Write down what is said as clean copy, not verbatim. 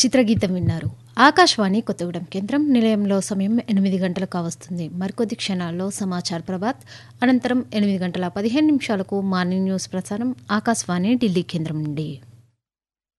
చిత్రగీతం విన్నారు. ఆకాశవాణి కొత్తగూడెం కేంద్రం. నిలయంలో సమయం 8 గంటలు కావస్తుంది. మరికొద్ది క్షణాల్లో సమాచార ప్రభాత్, అనంతరం 8 గంటల 15 నిమిషాలకు మార్నింగ్ న్యూస్ ప్రసారం ఆకాశవాణి ఢిల్లీ కేంద్రం నుండి.